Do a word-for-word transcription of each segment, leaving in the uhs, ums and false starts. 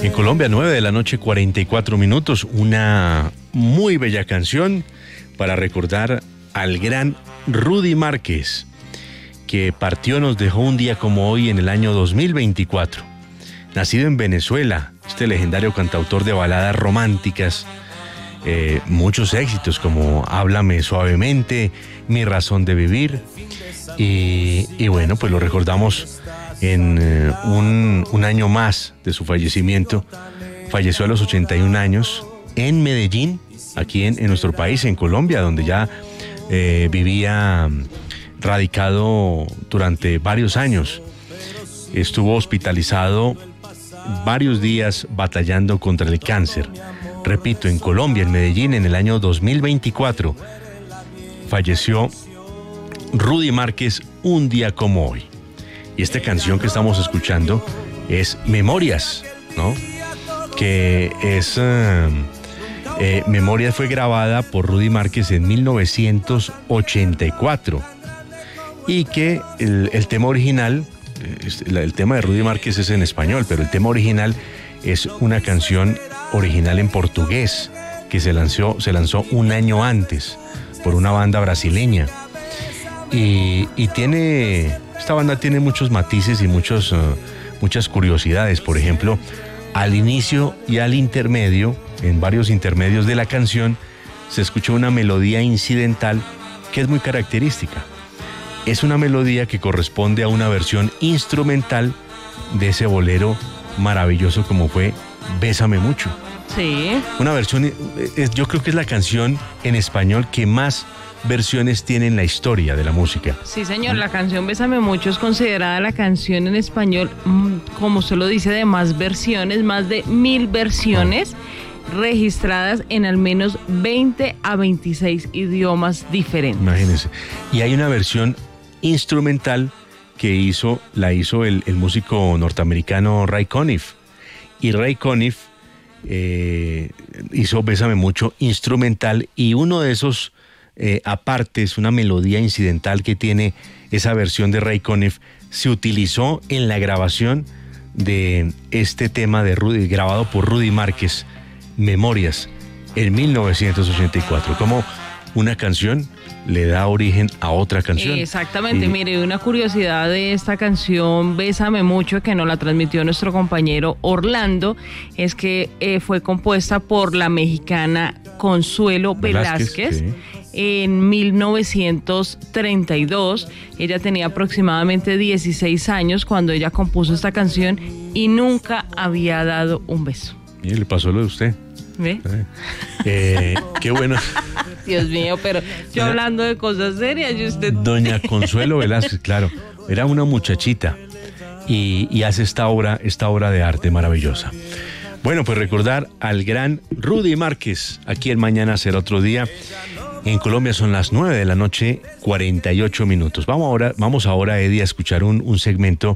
En Colombia, nueve de la noche, cuarenta y cuatro minutos. Una muy bella canción para recordar al gran Rudy Márquez, que partió, nos dejó un día como hoy en el año dos mil veinticuatro. Nacido en Venezuela, este legendario cantautor de baladas románticas, eh, muchos éxitos como Háblame suavemente, Mi razón de vivir, y, y bueno, pues lo recordamos en eh, un, un año más de su fallecimiento. Falleció a los ochenta y un años en Medellín, aquí en, en nuestro país, en Colombia, donde ya eh, vivía radicado durante varios años. Estuvo hospitalizado varios días batallando contra el cáncer. Repito, en Colombia, en Medellín, en el año dos mil veinticuatro, falleció Rudy Márquez un día como hoy. Y esta canción que estamos escuchando es Memorias, ¿no? Que es... Uh, eh, Memorias fue grabada por Rudy Márquez en mil novecientos ochenta y cuatro. Y que el, el tema original, el, el tema de Rudy Márquez es en español, pero el tema original es una canción original en portugués que se lanzó, se lanzó un año antes por una banda brasileña. Y, y tiene, esta banda tiene muchos matices y muchos, uh, muchas curiosidades. Por ejemplo, al inicio y al intermedio, en varios intermedios de la canción, se escuchó una melodía incidental que es muy característica. Es una melodía que corresponde a una versión instrumental de ese bolero maravilloso como fue Bésame mucho. Sí. Una versión, es, yo creo que es la canción en español que más versiones tiene en la historia de la música. Sí, señor, la canción Bésame mucho es considerada la canción en español, como usted lo dice, de más versiones, más de mil versiones oh. registradas en al menos veinte a veintiséis idiomas diferentes. Imagínense. Y hay una versión instrumental que hizo, la hizo el, el músico norteamericano Ray Conniff. Y Ray Conniff eh, hizo Bésame mucho instrumental, y uno de esos eh, apartes, una melodía incidental que tiene esa versión de Ray Conniff, se utilizó en la grabación de este tema de Rudy, grabado por Rudy Márquez, Memorias, en mil novecientos ochenta y cuatro. Como una canción le da origen a otra canción. Exactamente, y... mire, una curiosidad de esta canción Bésame mucho, que nos la transmitió nuestro compañero Orlando, es que eh, fue compuesta por la mexicana Consuelo Velázquez, Velázquez sí. en mil novecientos treinta y dos. Ella tenía aproximadamente dieciséis años cuando ella compuso esta canción y nunca había dado un beso. Mire, le pasó lo de usted. ¿Ve? Eh, qué bueno. Dios mío, pero yo hablando de cosas serias y usted... Doña Consuelo Velázquez, claro, era una muchachita y, y hace esta obra, esta obra de arte maravillosa. Bueno, pues recordar al gran Rudy Márquez, aquí en Mañana Será Otro Día. En Colombia son las nueve de la noche, cuarenta y ocho minutos. Vamos ahora, vamos ahora, Eddie, a escuchar un, un segmento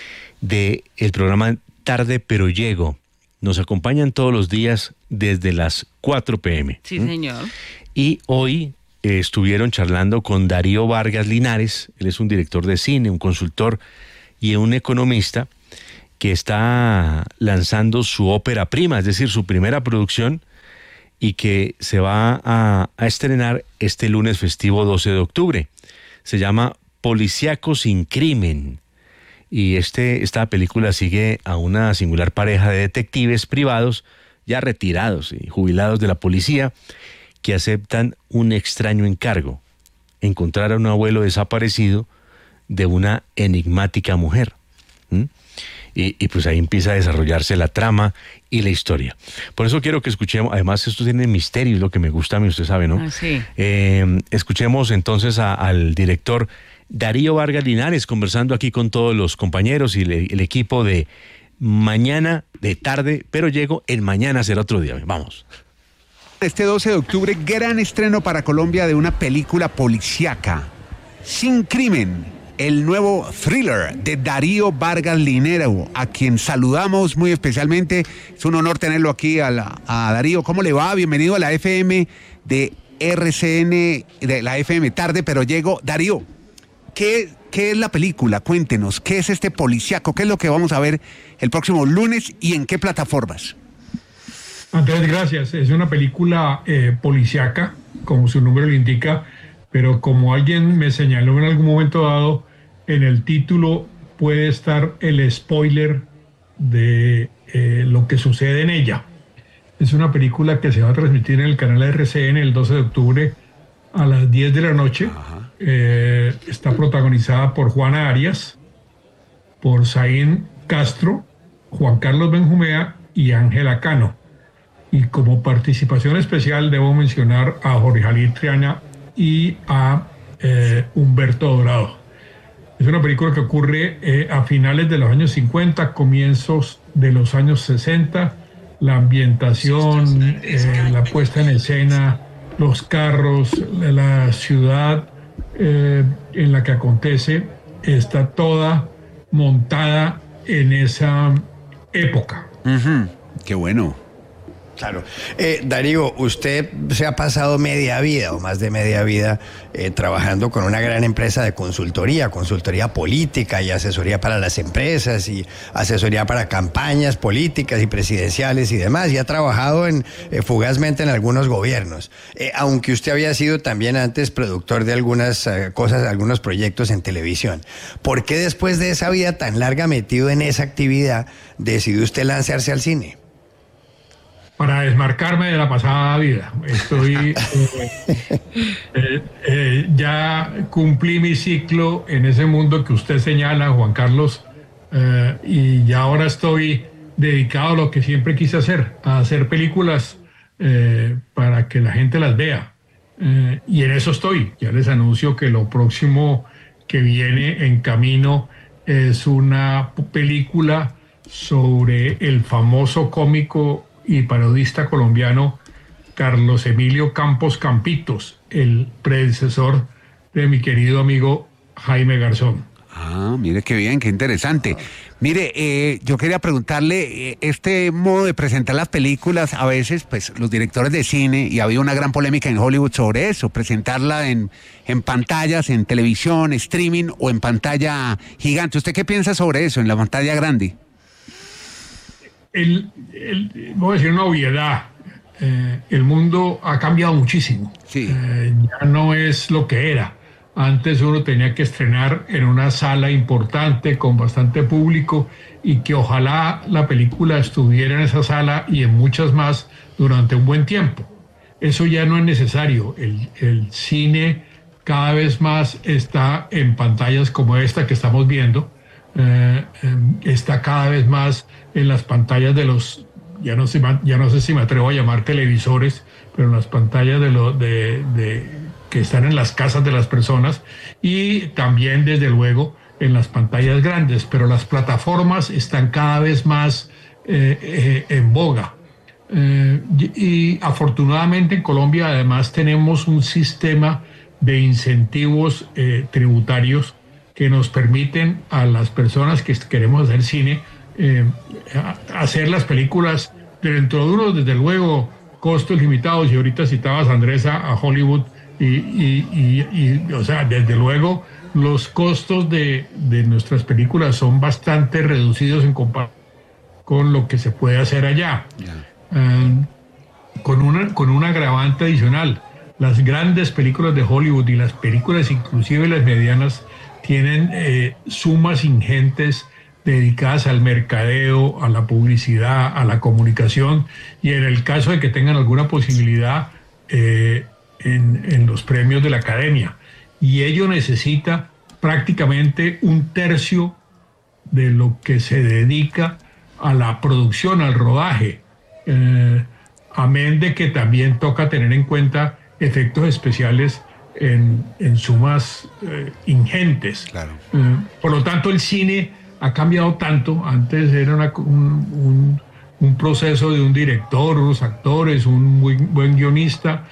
del programa Tarde Pero Llego. Nos acompañan todos los días desde las cuatro pe eme. Sí, señor. Y hoy eh, estuvieron charlando con Darío Vargas Linares. Él es un director de cine, un consultor y un economista que está lanzando su ópera prima, es decir, su primera producción, y que se va a, a estrenar este lunes festivo doce de octubre. Se llama Policíaco sin crimen. Y este, esta película sigue a una singular pareja de detectives privados, ya retirados y jubilados de la policía, que aceptan un extraño encargo: encontrar a un abuelo desaparecido de una enigmática mujer. ¿Mm? Y, y pues ahí empieza a desarrollarse la trama y la historia. Por eso quiero que escuchemos, además esto tiene misterio, es lo que me gusta a mí, usted sabe, ¿no? Ah, sí. Eh, escuchemos entonces a, al director Darío Vargas Linares conversando aquí con todos los compañeros y le, el equipo de Mañana, de Tarde Pero Llego, en Mañana Será Otro Día. Vamos. Este doce de octubre, gran estreno para Colombia de una película policíaca, Sin Crimen, el nuevo thriller de Darío Vargas Linero, a quien saludamos muy especialmente. Es un honor tenerlo aquí a, la, a Darío. ¿Cómo le va? Bienvenido a la F M de R C N, de la F M Tarde Pero Llego. Darío, ¿qué, ¿qué es la película? Cuéntenos, ¿qué es este policíaco? ¿Qué es lo que vamos a ver el próximo lunes y en qué plataformas? Andrés, gracias. Es una película eh, policíaca, como su nombre lo indica, pero como alguien me señaló en algún momento dado, en el título puede estar el spoiler de eh, lo que sucede en ella. Es una película que se va a transmitir en el canal R C N el doce de octubre a las diez de la noche. Eh, está protagonizada por Juana Arias, por Zayn Castro, Juan Carlos Benjumea y Ángela Cano. Y como participación especial debo mencionar a Jorge Jalil Triana y a eh, Humberto Dorado. Es una película que ocurre eh, a finales de los años cincuenta, comienzos de los años sesenta. La ambientación, eh, la puesta en escena, los carros, la ciudad eh, en la que acontece, está toda montada en esa época. Uh-huh. Qué bueno. Claro. Eh, Darío, usted se ha pasado media vida o más de media vida eh, trabajando con una gran empresa de consultoría, consultoría política y asesoría para las empresas y asesoría para campañas políticas y presidenciales y demás, y ha trabajado en, eh, fugazmente en algunos gobiernos. Eh, aunque usted había sido también antes productor de algunas eh, cosas, algunos proyectos en televisión. ¿Por qué después de esa vida tan larga metido en esa actividad decidió usted lanzarse al cine? Para desmarcarme de la pasada vida. Estoy eh, eh, eh, ya cumplí mi ciclo en ese mundo que usted señala, Juan Carlos, eh, y ya ahora estoy dedicado a lo que siempre quise hacer, a hacer películas eh, para que la gente las vea. Eh, y en eso estoy. Ya les anuncio que lo próximo que viene en camino es una película sobre el famoso cómico y parodista colombiano Carlos Emilio Campos Campitos, el predecesor de mi querido amigo Jaime Garzón. Ah, mire qué bien, qué interesante. Mire, eh, yo quería preguntarle, eh, este modo de presentar las películas, a veces, pues, los directores de cine, y ha habido una gran polémica en Hollywood sobre eso, presentarla en, en pantallas, en televisión, streaming o en pantalla gigante. ¿Usted qué piensa sobre eso, en la pantalla grande? El, el, voy a decir una obviedad. Eh, el mundo ha cambiado muchísimo. Sí. Eh, ya no es lo que era. Antes uno tenía que estrenar en una sala importante con bastante público y que ojalá la película estuviera en esa sala y en muchas más durante un buen tiempo. Eso ya no es necesario. El, el cine cada vez más está en pantallas como esta que estamos viendo. Eh, eh, está cada vez más en las pantallas de los, ya no sé, ya no sé si me atrevo a llamar televisores, pero en las pantallas de, lo, de, de que están en las casas de las personas, y también desde luego en las pantallas grandes, pero las plataformas están cada vez más eh, eh, en boga. Eh, y, y afortunadamente en Colombia además tenemos un sistema de incentivos eh, tributarios que nos permiten a las personas que queremos hacer cine eh, hacer las películas dentro de unos, desde luego, costos limitados. Y ahorita citabas, Andrés, a Hollywood y, y, y, y o sea, desde luego los costos de, de nuestras películas son bastante reducidos en comparación con lo que se puede hacer allá. Yeah. Um, con una, con un agravante adicional. Las grandes películas de Hollywood y las películas, inclusive las medianas, tienen eh, sumas ingentes dedicadas al mercadeo, a la publicidad, a la comunicación, y en el caso de que tengan alguna posibilidad eh, en, en los premios de la Academia. Y ello necesita prácticamente un tercio de lo que se dedica a la producción, al rodaje. Eh, amén de que también toca tener en cuenta efectos especiales en, en sumas eh, ingentes. Claro. Eh, por lo tanto, el cine ha cambiado tanto. Antes era una, un, un, un proceso de un director, unos actores, un muy buen guionista,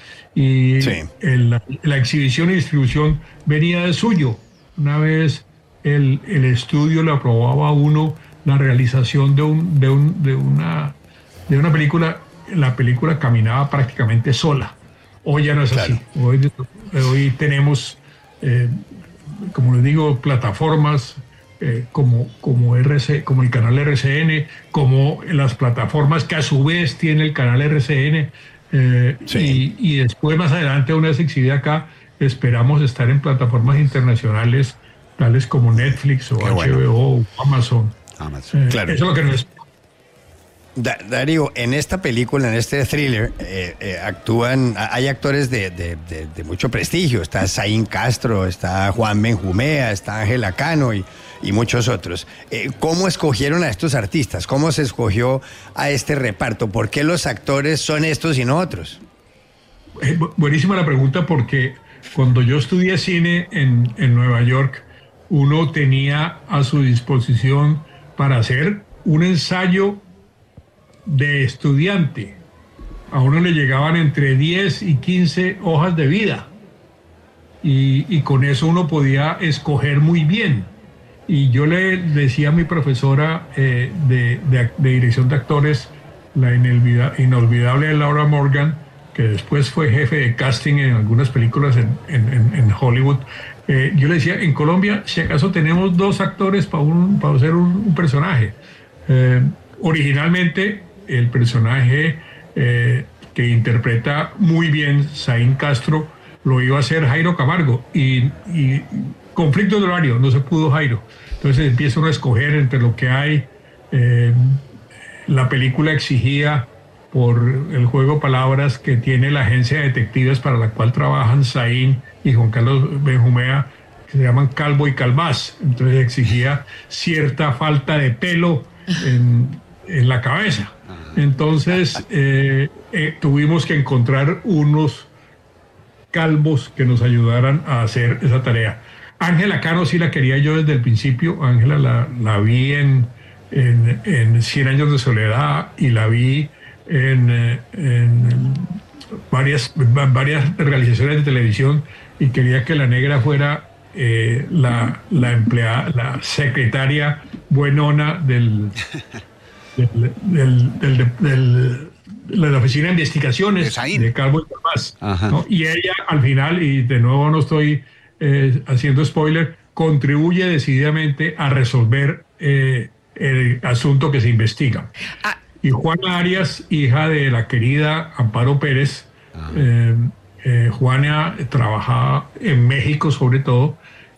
y sí. el, la, la exhibición y distribución venía de suyo. Una vez el, el estudio le aprobaba a uno la realización de, un, de, un, de, una, de una película, la película caminaba prácticamente sola. Hoy ya no es claro. así. Hoy, hoy tenemos eh, como les digo, plataformas eh, como, como, R C, como el canal R C N, como las plataformas que a su vez tiene el canal R C N. Eh, sí. y, y después, más adelante, una vez exhibida acá, esperamos estar en plataformas internacionales tales como Netflix o Qué H B O bueno. o Amazon. Amazon. Eh, claro. Eso es lo que nos... Da, Darío, en esta película, en este thriller, eh, eh, actúan, hay actores de, de, de, de mucho prestigio. Está Zayn Castro, está Juan Benjumea, está Ángela Cano y, y muchos otros. Eh, ¿Cómo escogieron a estos artistas? ¿Cómo se escogió a este reparto? ¿Por qué los actores son estos y no otros? Eh, buenísima la pregunta, porque cuando yo estudié cine en, en Nueva York, uno tenía a su disposición para hacer un ensayo de estudiante. A uno le llegaban entre diez y quince hojas de vida y, y con eso uno podía escoger muy bien. Y yo le decía a mi profesora eh, de, de, de dirección de actores, la inolvidable Laura Morgan, que después fue jefe de casting en algunas películas en, en, en Hollywood, eh, yo le decía, en Colombia, si acaso tenemos dos actores para, un, para hacer un, un personaje. Eh, originalmente, el personaje eh, que interpreta muy bien Zayn Castro lo iba a hacer Jairo Camargo y, y conflicto de horario, no se pudo Jairo. Entonces empieza uno a escoger entre lo que hay. Eh, la película exigía, por el juego de palabras que tiene la agencia de detectives para la cual trabajan Zayn y Juan Carlos Benjumea, que se llaman Calvo y Calvás. Entonces exigía cierta falta de pelo en, en la cabeza. Entonces eh, eh, tuvimos que encontrar unos calvos que nos ayudaran a hacer esa tarea. Ángela Cano sí la quería yo desde el principio. Ángela la, la vi en, en, en Cien años de soledad y la vi en, en varias, varias realizaciones de televisión y quería que la negra fuera eh, la, la empleada, la secretaria buenona del... Del, del, del, del, de la oficina de investigaciones de, de Calvo y Calvás, ¿no? Y ella al final, y de nuevo no estoy eh, haciendo spoiler, contribuye decididamente a resolver eh, el asunto que se investiga. Ah. Y Juana Arias, hija de la querida Amparo Pérez, eh, eh, Juana trabajaba en México sobre todo,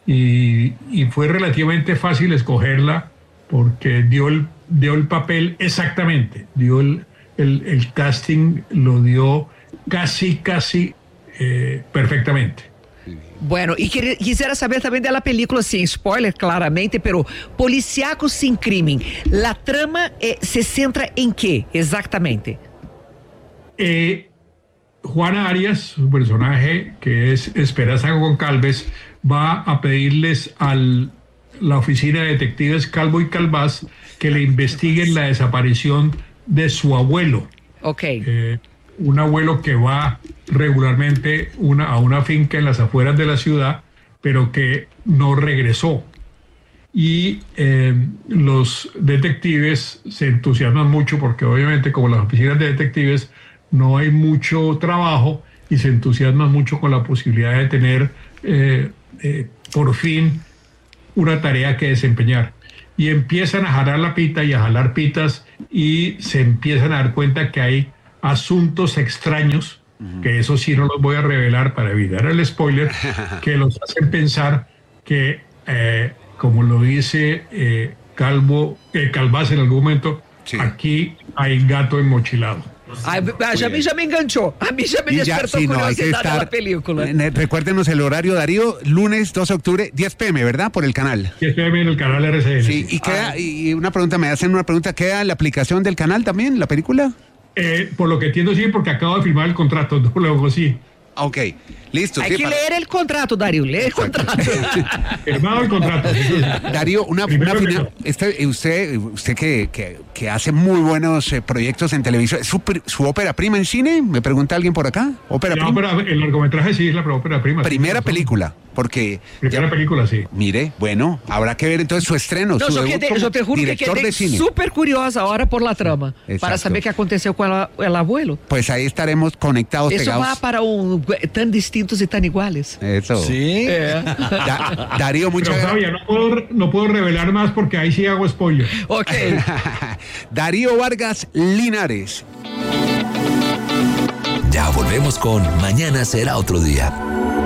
y, y fue relativamente fácil escogerla porque dio el dio el papel exactamente, dio el, el, el casting, lo dio casi, casi eh, perfectamente. Bueno, y quisiera saber también de la película, sin spoiler claramente, pero Policíaco sin crimen, la trama eh, se centra en qué exactamente? Eh, Juana Arias, su personaje, que es Esperanza Goncalves, va a pedirles a la oficina de detectives Calvo y Calvás que le investiguen la desaparición de su abuelo. Ok. Eh, un abuelo que va regularmente una, a una finca en las afueras de la ciudad, pero que no regresó. Y eh, los detectives se entusiasman mucho porque obviamente como las oficinas de detectives no hay mucho trabajo y se entusiasman mucho con la posibilidad de tener eh, eh, por fin una tarea que desempeñar. Y empiezan a jalar la pita y a jalar pitas y se empiezan a dar cuenta que hay asuntos extraños, uh-huh. que eso sí no los voy a revelar para evitar el spoiler, que los hacen pensar que, eh, como lo dice eh, Calvo, eh, Calvás en algún momento, sí. Aquí hay gato enmochilado. Ay, a mí ya me enganchó, a mí ya me despertó sí, curiosidad no, de la película. Recuérdenos el horario, Darío, lunes dos de octubre, diez pe eme, ¿verdad? Por el canal. diez pe eme en el canal R C N. Sí, y, queda, ah. y una pregunta, me hacen una pregunta, ¿queda la aplicación del canal también, la película? Eh, por lo que entiendo sí, porque acabo de firmar el contrato, luego sí. Ok, listo. Hay sí, que para... leer el contrato, Darío, lee el contrato. Firmado el contrato. Darío, una, una final. Este, usted usted que, que, que hace muy buenos eh, proyectos en televisión, ¿es su, su ópera prima en cine? Me pregunta alguien por acá. ¿Ópera la prima? Ópera, el largometraje sí es la ópera prima. Primera sí, película. Porque primera ya, película, sí. Mire, bueno, habrá que ver entonces su estreno. No, su yo, quedé, yo te juro que quedé súper curiosa ahora por la trama, exacto. Para saber qué aconteció con el, el abuelo. Pues ahí estaremos conectados, Eso pegados. va para un tan distintos y tan iguales. Eso. Sí. É. Da- Darío, muchas Pero gracias. Fabia, no puedo, no puedo revelar más porque ahí sí hago spoiler. Ok. Darío Vargas Linares. Ya volvemos con Mañana será otro día.